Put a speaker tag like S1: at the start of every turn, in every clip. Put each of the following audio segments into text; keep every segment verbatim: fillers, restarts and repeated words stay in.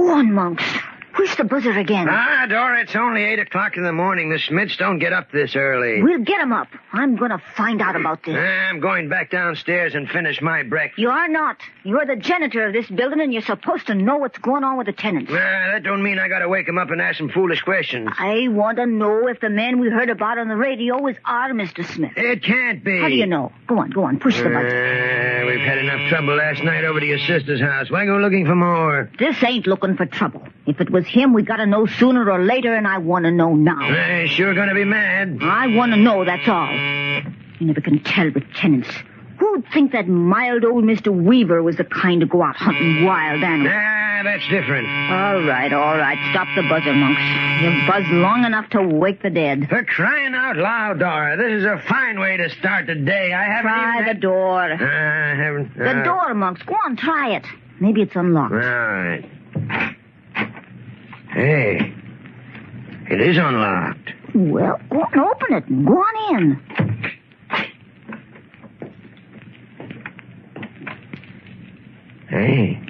S1: Go on, Monks. Push the buzzer again.
S2: Ah, Dora, it's only eight o'clock in the morning. The Smiths don't get up this early.
S1: We'll get 'em up. I'm going to find out about this.
S2: I'm going back downstairs and finish my breakfast.
S1: You are not. You're the janitor of this building, and you're supposed to know what's going on with the tenants.
S2: Ah, that don't mean I gotta wake 'em up and ask some foolish questions.
S1: I want to know if the man we heard about on the radio is our Mister Smith.
S2: It can't be.
S1: How do you know? Go on, go on. Push the button.
S2: Uh, we've had enough trouble last night over to your sister's house. Why go looking for more?
S1: This ain't looking for trouble. If it was him, we gotta know sooner or later, and I want to know now.
S2: Uh, sure gonna be mad.
S1: I want to know, that's all. You never can tell with tenants. Who'd think that mild old Mister Weaver was the kind to go out hunting wild animals?
S2: Ah, that's different.
S1: All right, all right. Stop the buzzer, Monks. You've buzzed long enough to wake the dead.
S2: For crying out loud, Dora. This is a fine way to start the day. I haven't
S1: Try
S2: even...
S1: the door.
S2: Uh, I haven't... Uh...
S1: The door, Monks. Go on, try it. Maybe it's unlocked.
S2: All right. Hey, it is unlocked.
S1: Well, go on, open it. Go on in.
S2: Hey,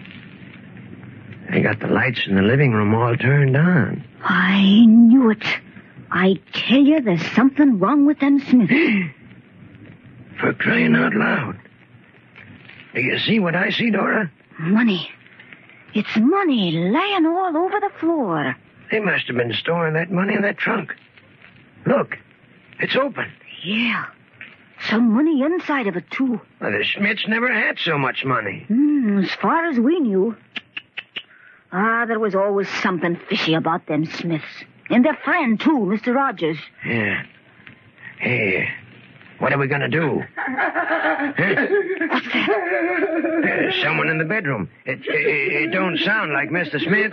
S2: they got the lights in the living room all turned on.
S1: I knew it. I tell you, there's something wrong with them Smiths.
S2: For crying out loud. Do you see what I see, Dora?
S1: Money. It's money laying all over the floor.
S2: They must have been storing that money in that trunk. Look, it's open.
S1: Yeah. Some money inside of it, too.
S2: Well, the Schmidts never had so much money.
S1: Mm, as far as we knew. Ah, there was always something fishy about them Smiths. And their friend, too, Mister Rogers.
S2: Yeah. Hey, what are we going to do? Huh?
S1: What's that?
S2: There's someone in the bedroom. It, it, it don't sound like Mister Smith.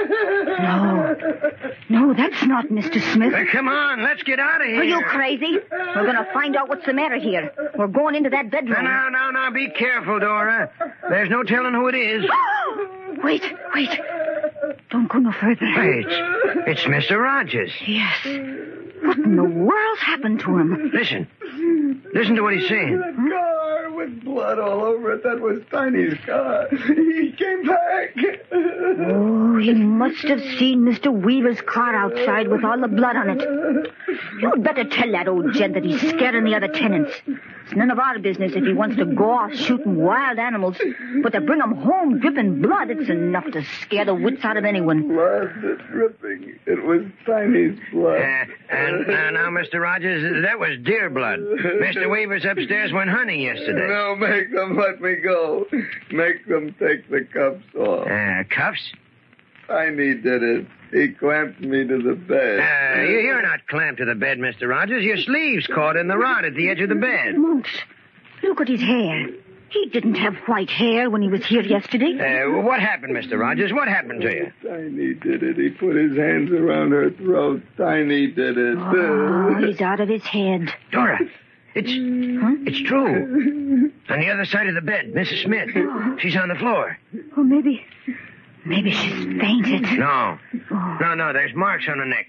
S1: No. No, that's not Mister Smith.
S2: Uh, come on, let's get out of here.
S1: Are you crazy? We're going to find out what's the matter here. We're going into that bedroom.
S2: No, no, no, be careful, Dora. There's no telling who it is.
S1: Wait, wait. Don't go no further.
S2: Hey, it's, it's Mister Rogers.
S1: Yes. What in the world's happened to him?
S2: Listen. Listen to what he's saying.
S3: That car with blood all over it, that was Tiny's car. He came back.
S1: Oh, he must have seen Mister Weaver's car outside with all the blood on it. You'd better tell that old gent that he's scaring the other tenants. It's none of our business if he wants to go off shooting wild animals. But to bring 'em home dripping blood, it's enough to scare the wits out of anyone.
S3: Blood dripping. It was Tiny's blood.
S2: Uh, and uh, now, Mister Rogers, that was deer blood. Mister Weaver's upstairs went hunting yesterday.
S3: No, make them let me go. Make them take the cuffs off.
S2: Uh, cuffs?
S3: Tiny did it. He clamped me to the bed.
S2: Uh, you- you're not clamped to the bed, Mister Rogers. Your sleeve's caught in the rod at the edge of the bed.
S1: Monks, look at his hair. He didn't have white hair when he was here yesterday.
S2: Uh, what happened, Mister Rogers? What happened to you?
S3: Tiny did it. He put his hands around her throat. Tiny did it.
S1: Oh, he's out of his head.
S2: Dora, it's
S1: Huh?
S2: it's true. On the other side of the bed, Missus Smith. She's on the floor.
S1: Oh, maybe... Maybe she's fainted.
S2: No.
S1: Oh.
S2: No, no, there's marks on her neck.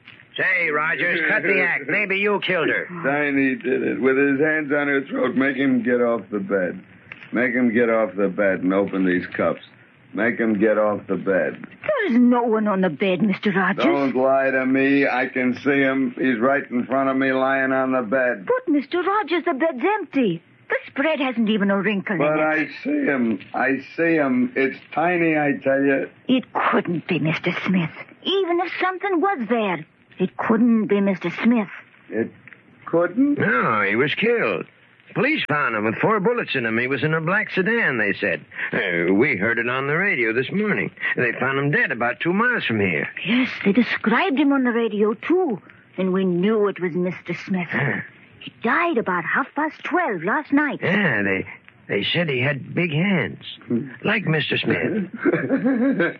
S2: Say, Rogers, cut the act. Maybe you killed her.
S3: Tiny did it. With his hands on her throat, make him get off the bed. Make him get off the bed and open these cuffs. Make him get off the bed.
S1: There's no one on the bed, Mister Rogers.
S3: Don't lie to me. I can see him. He's right in front of me lying on the bed.
S1: But, Mister Rogers, the bed's empty. The spread hasn't even a wrinkle
S3: But
S1: in it.
S3: I see him. I see him. It's Tiny, I tell you.
S1: It couldn't be Mister Smith. Even if something was there, it couldn't be Mister Smith.
S3: It couldn't?
S2: No, he was killed. Police found him with four bullets in him. He was in a black sedan, they said. Uh, we heard it on the radio this morning. They found him dead about two miles from here.
S1: Yes, they described him on the radio, too. And we knew it was Mister Smith.
S2: Huh.
S1: He died about half past twelve last night.
S2: Yeah, they they said he had big hands, like Mister Smith.
S1: But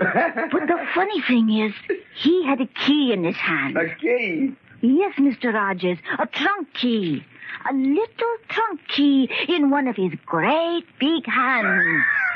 S1: the funny thing is, he had a key in his hand.
S3: A key?
S1: Yes, Mister Rogers, a trunk key. A little trunk key in one of his great big hands.